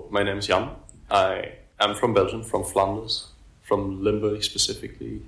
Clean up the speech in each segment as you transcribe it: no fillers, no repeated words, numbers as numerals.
my name is Jan. I am from Belgium, from Flanders, from Limburg specifically,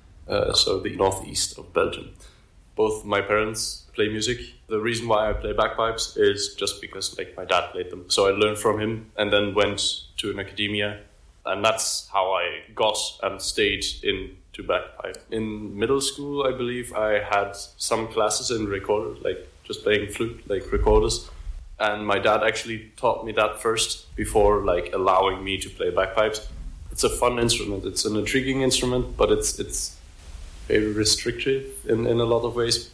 so the northeast of Belgium. Both my parents play music. The reason why I play bagpipes is just because like my dad played them. So I learned from him and then went to an academia, and that's how I got and stayed into bagpipe. In middle school, I believe I had some classes in recorder, like just playing flute, like recorders. And my dad actually taught me that first before like allowing me to play bagpipes. It's a fun instrument. It's an intriguing instrument, but it's very restrictive in a lot of ways.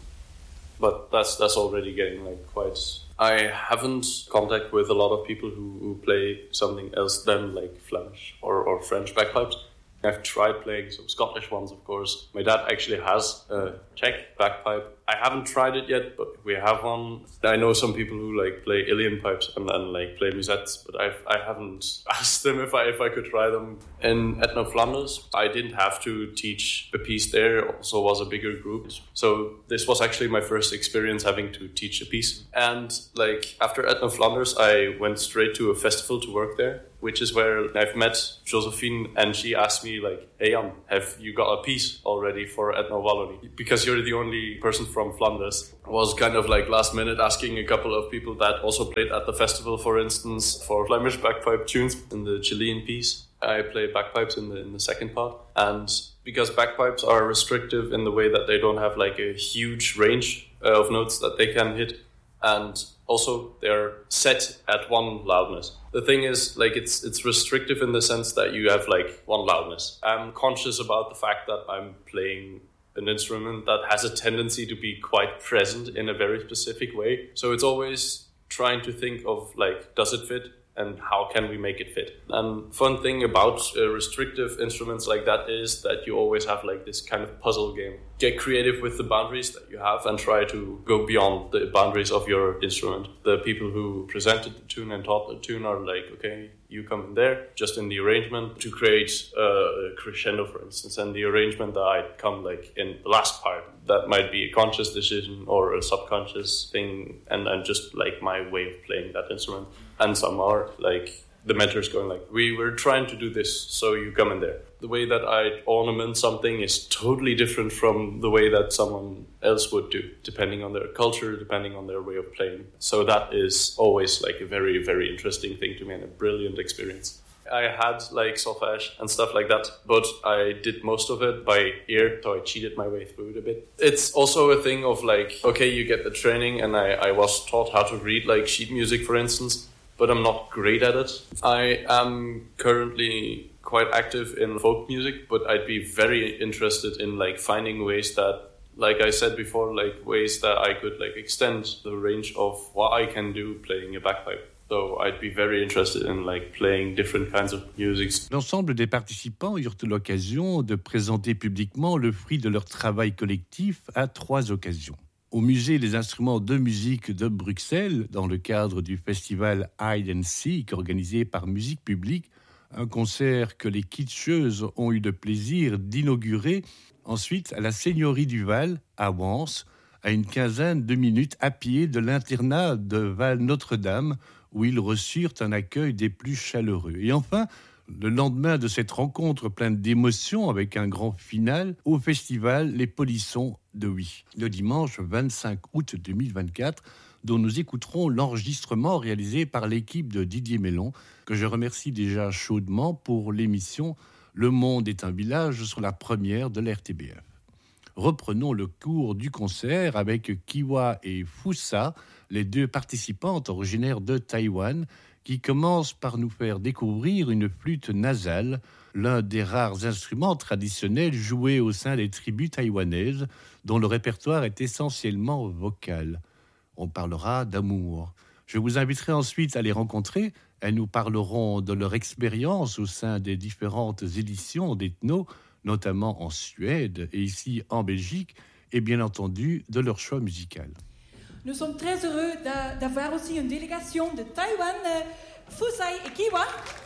But that's already getting like quite... I haven't contact with a lot of people who play something else than like Flemish or French bagpipes. I've tried playing some Scottish ones, of course. My dad actually has a Czech bagpipe. I haven't tried it yet, but we have one. I know some people who like play Ilian pipes and like play musettes, but I haven't asked them if I could try them. In Ethno Flanders, I didn't have to teach a piece there. It also was a bigger group. So this was actually my first experience having to teach a piece. And like after Ethno Flanders, I went straight to a festival to work there, which is where I've met Josephine, and she asked me like, "Hey Jan, have you got a piece already for Ethno Wallonie? Because you're the only person from Flanders." I was kind of like last minute asking a couple of people that also played at the festival, for instance, for Flemish bagpipe tunes in the Chilean piece. I play bagpipes in the second part. And because bagpipes are restrictive in the way that they don't have like a huge range of notes that they can hit, and also they're set at one loudness. The thing is, like, it's restrictive in the sense that you have like one loudness. I'm conscious about the fact that I'm playing an instrument that has a tendency to be quite present in a very specific way. So it's always trying to think of like, does it fit? And how can we make it fit? And fun thing about restrictive instruments like that is that you always have like this kind of puzzle game. Get creative with the boundaries that you have and try to go beyond the boundaries of your instrument. The people who presented the tune and taught the tune are like, okay, you come in there, just in the arrangement to create a crescendo, for instance. And the arrangement that I come like in the last part, that might be a conscious decision or a subconscious thing, and just like my way of playing that instrument. And some are like the mentor's going like, we were trying to do this, so you come in there. The way that I ornament something is totally different from the way that someone else would do, depending on their culture, depending on their way of playing. So that is always like a very, very interesting thing to me and a brilliant experience. I had like solfège and stuff like that, but I did most of it by ear, so I cheated my way through it a bit. It's also a thing of like, okay, you get the training, and I was taught how to read like sheet music, for instance, but I'm not great at it. I am currently quite active in folk music, but I'd be very interested in like finding ways that, like I said before, like ways that I could like extend the range of what I can do playing a bagpipe. So I'd be very interested in like playing different kinds of music. L'ensemble des participants eurent l'occasion de présenter publiquement le fruit de leur travail collectif à 3 occasions. Au musée des instruments de musique de Bruxelles, dans le cadre du festival Hide and Seek organisé par Musique Publique, un concert que les kitscheuses ont eu le plaisir d'inaugurer. Ensuite, à la Seigneurie du Val, à Wans, à une quinzaine de minutes à pied de l'internat de Val-Notre-Dame, où ils reçurent un accueil des plus chaleureux. Et enfin, le lendemain de cette rencontre pleine d'émotions avec un grand final, au festival Les Polissons de Huy, le dimanche 25 août 2024, dont nous écouterons l'enregistrement réalisé par l'équipe de Didier Mellon, que je remercie déjà chaudement pour l'émission Le Monde est un village sur la première de l'RTBF. Reprenons le cours du concert avec Kiwa et Fusa, les 2 participantes originaires de Taïwan, qui commencent par nous faire découvrir une flûte nasale, l'un des rares instruments traditionnels joués au sein des tribus taïwanaises, dont le répertoire est essentiellement vocal. On parlera d'amour. Je vous inviterai ensuite à les rencontrer. Elles nous parleront de leur expérience au sein des différentes éditions d'Ethno, notamment en Suède et ici en Belgique, et bien entendu de leur choix musical. Nous sommes très heureux d'avoir aussi une délégation de Taïwan, Fusai et Kiwa.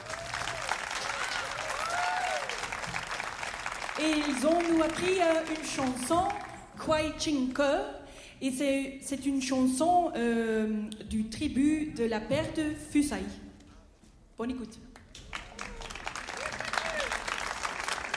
Et ils ont nous appris une chanson, Kwai Ching Ke, et c'est une chanson du tribu de la paire de Fusai. Bonne écoute.